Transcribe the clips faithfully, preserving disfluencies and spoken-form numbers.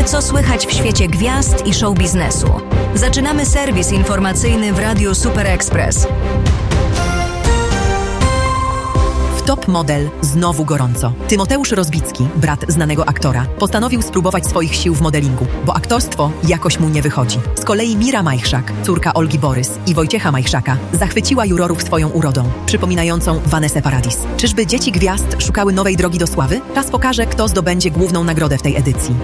wiemy, co słychać w świecie gwiazd i show biznesu. Zaczynamy serwis informacyjny w Radiu Super Express. Top Model znowu gorąco. Tymoteusz Rozbicki, brat znanego aktora, postanowił spróbować swoich sił w modelingu, bo aktorstwo jakoś mu nie wychodzi. Z kolei Mira Majchrzak, córka Olgi Borys i Wojciecha Majchrzaka, zachwyciła jurorów swoją urodą, przypominającą Vanessę Paradis. Czyżby dzieci gwiazd szukały nowej drogi do sławy? Czas pokaże, kto zdobędzie główną nagrodę w tej edycji.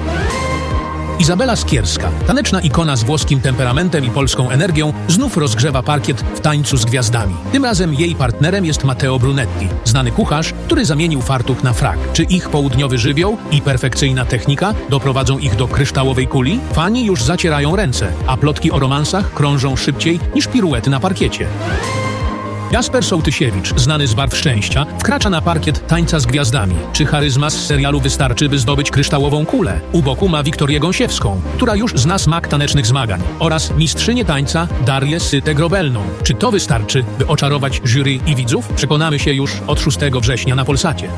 Izabela Skierska, taneczna ikona z włoskim temperamentem i polską energią, znów rozgrzewa parkiet w Tańcu z Gwiazdami. Tym razem jej partnerem jest Matteo Brunetti, znany kucharz, który zamienił fartuch na frak. Czy ich południowy żywioł i perfekcyjna technika doprowadzą ich do kryształowej kuli? Fani już zacierają ręce, a plotki o romansach krążą szybciej niż piruety na parkiecie. Jasper Sołtysiewicz, znany z Barw Szczęścia, wkracza na parkiet Tańca z Gwiazdami. Czy charyzma z serialu wystarczy, by zdobyć kryształową kulę? U boku ma Wiktorię Gąsiewską, która już zna smak tanecznych zmagań, oraz mistrzynię tańca Darię Sytę-Grobelną. Czy to wystarczy, by oczarować jury i widzów? Przekonamy się już od szóstego września na Polsacie.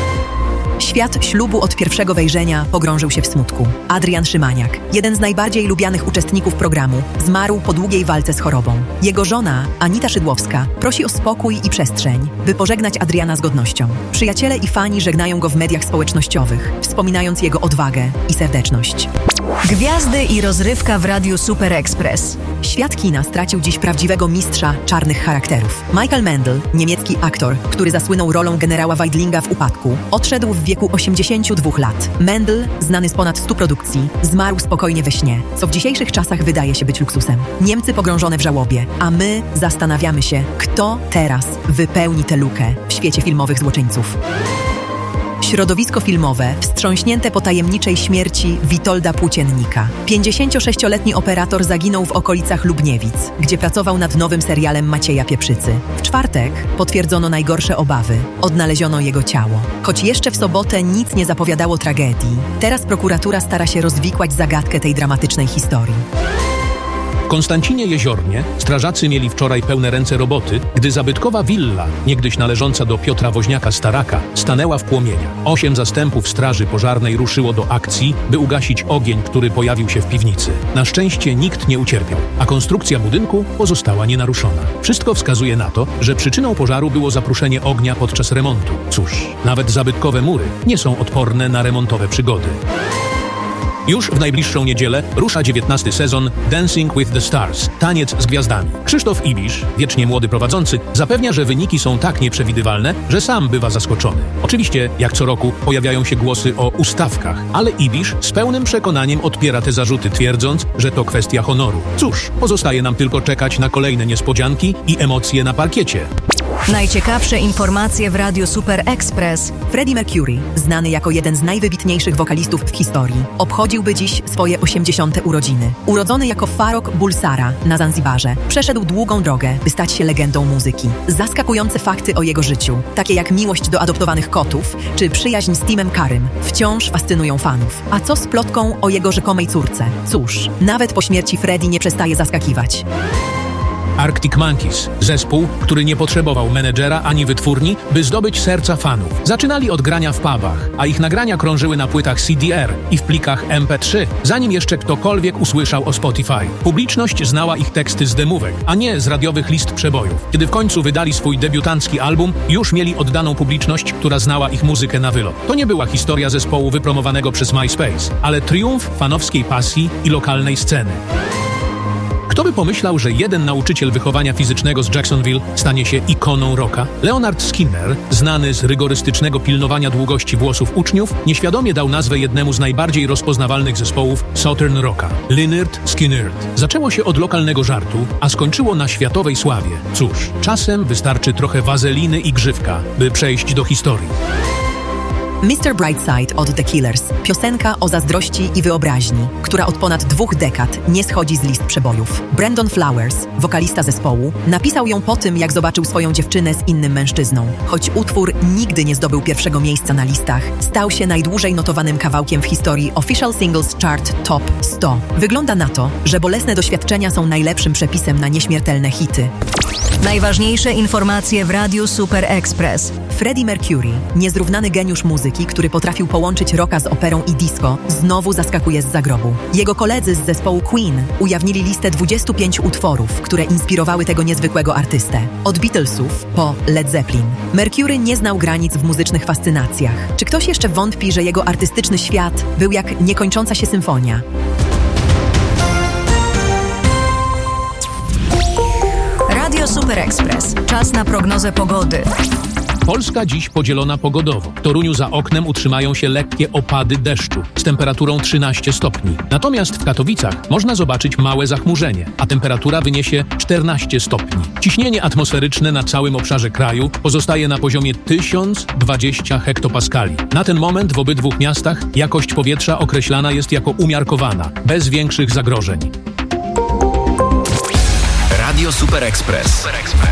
Świat ślubu od pierwszego wejrzenia pogrążył się w smutku. Adrian Szymaniak, jeden z najbardziej lubianych uczestników programu, zmarł po długiej walce z chorobą. Jego żona, Anita Szydłowska, prosi o spokój i przestrzeń, by pożegnać Adriana z godnością. Przyjaciele i fani żegnają go w mediach społecznościowych, wspominając jego odwagę i serdeczność. Gwiazdy i rozrywka w Radiu Super Express. Świat kina stracił dziś prawdziwego mistrza czarnych charakterów. Michael Mendel, niemiecki aktor, który zasłynął rolą generała Weidlinga w Upadku, odszedł w wieku osiemdziesięciu dwóch lat. Mendel, znany z ponad stu produkcji, zmarł spokojnie we śnie, co w dzisiejszych czasach wydaje się być luksusem. Niemcy pogrążone w żałobie, a my zastanawiamy się, kto teraz wypełni tę lukę w świecie filmowych złoczyńców. Środowisko filmowe wstrząśnięte po tajemniczej śmierci Witolda Płóciennika. pięćdziesięciosześcioletni operator zaginął w okolicach Lubniewic, gdzie pracował nad nowym serialem Macieja Pieprzycy. W czwartek potwierdzono najgorsze obawy. Odnaleziono jego ciało. Choć jeszcze w sobotę nic nie zapowiadało tragedii, teraz prokuratura stara się rozwikłać zagadkę tej dramatycznej historii. W Konstancinie Jeziornie strażacy mieli wczoraj pełne ręce roboty, gdy zabytkowa willa, niegdyś należąca do Piotra Woźniaka-Staraka, stanęła w płomieniach. Osiem zastępów straży pożarnej ruszyło do akcji, by ugasić ogień, który pojawił się w piwnicy. Na szczęście nikt nie ucierpiał, a konstrukcja budynku pozostała nienaruszona. Wszystko wskazuje na to, że przyczyną pożaru było zapruszenie ognia podczas remontu. Cóż, nawet zabytkowe mury nie są odporne na remontowe przygody. Już w najbliższą niedzielę rusza dziewiętnasty sezon Dancing with the Stars – Taniec z Gwiazdami. Krzysztof Ibisz, wiecznie młody prowadzący, zapewnia, że wyniki są tak nieprzewidywalne, że sam bywa zaskoczony. Oczywiście, jak co roku, pojawiają się głosy o ustawkach, ale Ibisz z pełnym przekonaniem odpiera te zarzuty, twierdząc, że to kwestia honoru. Cóż, pozostaje nam tylko czekać na kolejne niespodzianki i emocje na parkiecie. Najciekawsze informacje w Radiu Super Express. Freddie Mercury, znany jako jeden z najwybitniejszych wokalistów w historii, obchodziłby dziś swoje osiemdziesiąte urodziny. Urodzony jako Farrokh Bulsara na Zanzibarze, przeszedł długą drogę, by stać się legendą muzyki. Zaskakujące fakty o jego życiu, takie jak miłość do adoptowanych kotów czy przyjaźń z Timem Currym, wciąż fascynują fanów. A co z plotką o jego rzekomej córce? Cóż, nawet po śmierci Freddie nie przestaje zaskakiwać. Arctic Monkeys, zespół, który nie potrzebował menedżera ani wytwórni, by zdobyć serca fanów. Zaczynali od grania w pubach, a ich nagrania krążyły na płytach C D R i w plikach M P trzy, zanim jeszcze ktokolwiek usłyszał o Spotify. Publiczność znała ich teksty z demówek, a nie z radiowych list przebojów. Kiedy w końcu wydali swój debiutancki album, już mieli oddaną publiczność, która znała ich muzykę na wylot. To nie była historia zespołu wypromowanego przez MySpace, ale triumf fanowskiej pasji i lokalnej sceny. Kto by pomyślał, że jeden nauczyciel wychowania fizycznego z Jacksonville stanie się ikoną rocka? Leonard Skinner, znany z rygorystycznego pilnowania długości włosów uczniów, nieświadomie dał nazwę jednemu z najbardziej rozpoznawalnych zespołów Southern Rocka – Lynyrd Skynyrd. Zaczęło się od lokalnego żartu, a skończyło na światowej sławie. Cóż, czasem wystarczy trochę wazeliny i grzywka, by przejść do historii. mister Brightside od The Killers. Piosenka o zazdrości i wyobraźni, która od ponad dwóch dekad nie schodzi z list przebojów. Brandon Flowers, wokalista zespołu, napisał ją po tym, jak zobaczył swoją dziewczynę z innym mężczyzną. Choć utwór nigdy nie zdobył pierwszego miejsca na listach, stał się najdłużej notowanym kawałkiem w historii Official Singles Chart Top sto. Wygląda na to, że bolesne doświadczenia są najlepszym przepisem na nieśmiertelne hity. Najważniejsze informacje w Radiu Super Express. Freddie Mercury, niezrównany geniusz muzyki, który potrafił połączyć rocka z operą i disco, znowu zaskakuje z zagrobu. Jego koledzy z zespołu Queen ujawnili listę dwudziestu pięciu utworów, które inspirowały tego niezwykłego artystę. Od Beatlesów po Led Zeppelin. Mercury nie znał granic w muzycznych fascynacjach. Czy ktoś jeszcze wątpi, że jego artystyczny świat był jak niekończąca się symfonia? Radio Super Express. Czas na prognozę pogody. Polska dziś podzielona pogodowo. W Toruniu za oknem utrzymają się lekkie opady deszczu z temperaturą trzynaście stopni. Natomiast w Katowicach można zobaczyć małe zachmurzenie, a temperatura wyniesie czternaście stopni. Ciśnienie atmosferyczne na całym obszarze kraju pozostaje na poziomie tysiąc dwadzieścia hektopaskali. Na ten moment w obydwu miastach jakość powietrza określana jest jako umiarkowana, bez większych zagrożeń. Radio Super Express.